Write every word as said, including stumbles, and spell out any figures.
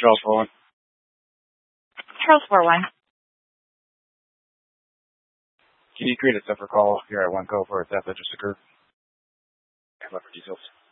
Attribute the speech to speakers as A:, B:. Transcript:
A: Charles for one.
B: Charles four one.
A: Can you create a separate call here at one call for a theft that just occurred? Have for details.